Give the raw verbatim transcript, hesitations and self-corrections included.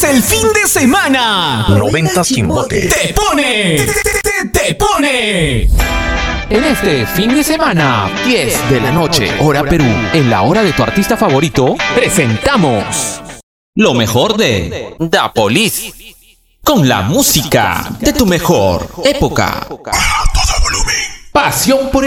es el fin de semana. Noventas Quimbote. ¡Te pone! ¡Te, te, te, te pone! En este fin de semana, diez de la noche, hora Perú, en la hora de tu artista favorito, presentamos lo mejor de Da Police, con la música de tu mejor época. A todo volumen. Pasión por